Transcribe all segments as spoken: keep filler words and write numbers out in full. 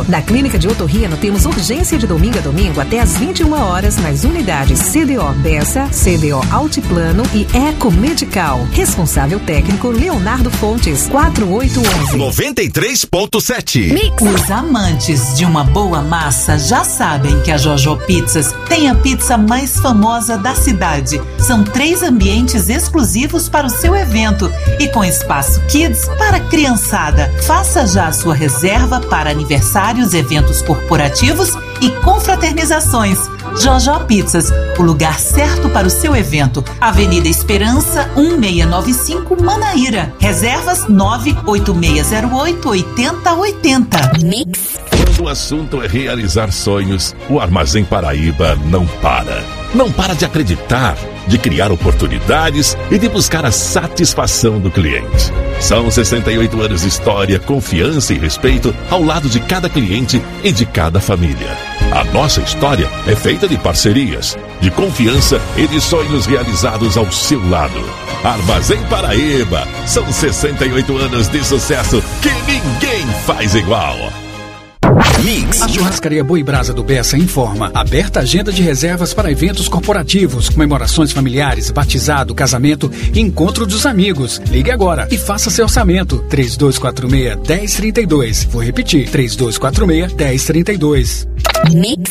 Na Clínica de Otorrino temos urgência de domingo a domingo até às vinte e uma horas nas unidades C D O Bessa, C D O Altiplano e Eco Medical. Responsável técnico Leonardo Fontes, quatro oito um um. noventa e três ponto sete. Mix. Os amantes de uma boa massa já sabem que a Jojo Pizzas tem a pizza mais famosa da cidade. São três ambientes exclusivos para o seu evento e com espaço kids para criançada. Faça já a sua reserva para aniversários, eventos corporativos e confraternizações. Jojo Pizzas, o lugar certo para o seu evento. Avenida Esperança, um seis nove cinco, Manaíra. Reservas nove oito seis zero oito, oito zero oito zero. Mix. Quando o assunto é realizar sonhos, o Armazém Paraíba não para. Não para de acreditar, de criar oportunidades e de buscar a satisfação do cliente. São sessenta e oito anos de história, confiança e respeito ao lado de cada cliente e de cada família. A nossa história é feita de parcerias, de confiança e de sonhos realizados ao seu lado. Armazém Paraíba, são sessenta e oito anos de sucesso que ninguém faz igual. Mix. A churrascaria Boi Brasa do Bessa informa. Aberta agenda de reservas para eventos corporativos, comemorações familiares, batizado, casamento e encontro dos amigos. Ligue agora e faça seu orçamento. três dois quatro seis, um zero três dois. Vou repetir. três dois quatro seis, um zero três dois. Mix.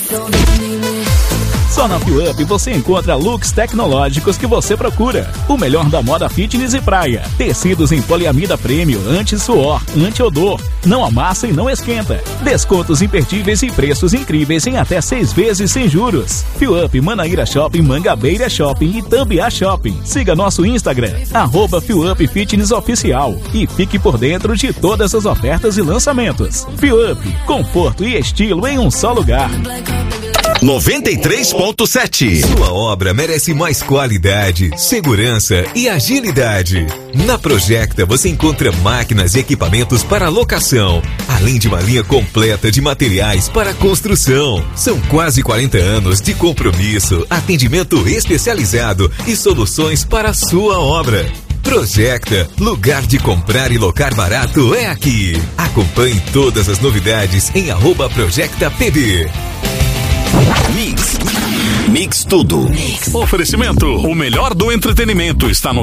Só na FIUP você encontra looks tecnológicos que você procura. O melhor da moda fitness e praia. Tecidos em poliamida premium, anti-suor, anti-odor. Não amassa e não esquenta. Descontos imperdíveis e preços incríveis em até seis vezes sem juros. FIUP, Manaíra Shopping, Mangabeira Shopping e Tambiá Shopping. Siga nosso Instagram, arroba FIUP Fitness Oficial. E fique por dentro de todas as ofertas e lançamentos. FIUP, conforto e estilo em um só lugar. noventa e três ponto sete. Sua obra merece mais qualidade, segurança e agilidade. Na Projecta você encontra máquinas e equipamentos para locação, além de uma linha completa de materiais para construção. São quase quarenta anos de compromisso, atendimento especializado e soluções para a sua obra. Projecta, lugar de comprar e locar barato é aqui. Acompanhe todas as novidades em arroba Projecta P B. Mix. Mix tudo. Mix. Oferecimento. O melhor do entretenimento está no